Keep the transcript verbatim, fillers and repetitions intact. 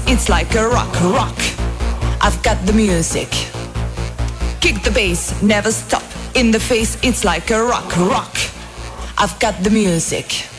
it's like a rock, rock. I've got the music. Kick the bass, never stop. In the face, it's like a rock, rock. I've got the music.